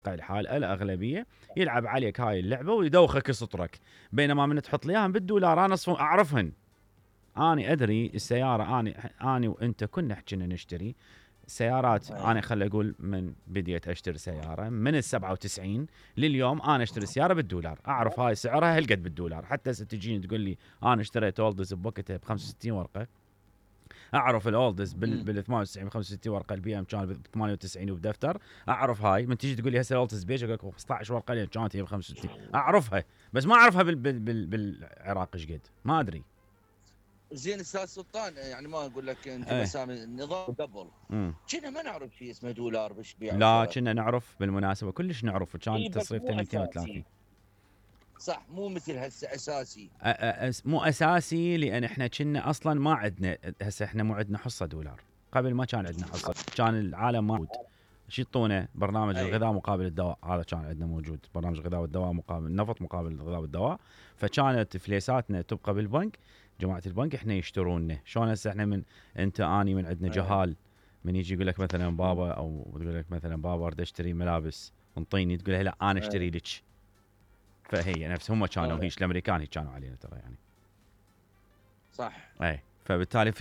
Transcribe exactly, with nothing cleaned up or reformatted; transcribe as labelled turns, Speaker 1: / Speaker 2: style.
Speaker 1: الحال الاغلبيه يلعب عليك هاي اللعبه ويدوخك يسطرك، بينما من تحط لي اياها بالدولار انا اصلا اعرفهن. اني ادري السياره، اني اني وانت كنا حكينا نشتري سيارات.
Speaker 2: أي.
Speaker 1: انا خل اقول من بديت اشتري سياره من ال سبعة وتسعين لليوم انا اشتري سياره بالدولار، اعرف هاي سعرها هالقد بالدولار. حتى هسه تجيني تقول لي انا اشتريت اولدز بوقتها ب خمسة وستين ورقه، اعرف الاولدز بال
Speaker 2: مم.
Speaker 1: بال ثمانية وتسعين ب خمسة وستين ورقه، البي ام كان ب ثمانية وتسعين وبدفتر. اعرف هاي من تجي تقول لي هسه الاولدز بيج اقول لك خمسة عشر ورقه لين كانت هي ب خمسة وستين، اعرفها بس ما اعرفها بال بال بال بالعراق ايش قد، ما ادري.
Speaker 2: زين استاذ سلطان، يعني ما اقول لك انت
Speaker 1: ايه.
Speaker 2: مسامي النظام قبل
Speaker 1: امم
Speaker 2: كنا ما نعرف شيء اسمه دولار بش بيع
Speaker 1: لا
Speaker 2: وشراء.
Speaker 1: كنا نعرف بالمناسبه، كلش نعرف، وكان
Speaker 2: اي بس
Speaker 1: تصريفته
Speaker 2: مو
Speaker 1: مئتين وثلاثين.
Speaker 2: اساسي. صح، مو مثل هسه اساسي.
Speaker 1: أ- أ- أس- مو اساسي لان احنا كنا اصلا ما عندنا، هسه احنا مو عندنا حصه دولار. قبل ما كان عندنا حصه، كان العالم موجود. شو يعطونا؟ برنامج
Speaker 2: اي.
Speaker 1: الغذاء مقابل الدواء، هذا كان عندنا موجود، برنامج الغذاء والدواء مقابل النفط مقابل الغذاء والدواء. فكانت فليساتنا تبقى بالبنك، جماعه البنك احنا يشتروننا. شلون هسه احنا من انت اني من عندنا
Speaker 2: اي.
Speaker 1: جهال، من يجي يقول لك مثلا بابا، او تقول لك مثلا بابا اريد اشتري ملابس انطيني، تقول له لا انا اشتري لك. فهي نفس هم كانوا،
Speaker 2: اي.
Speaker 1: هيش الامريكان هيك كانوا علينا ترى يعني.
Speaker 2: صح.
Speaker 1: اي فبالتالي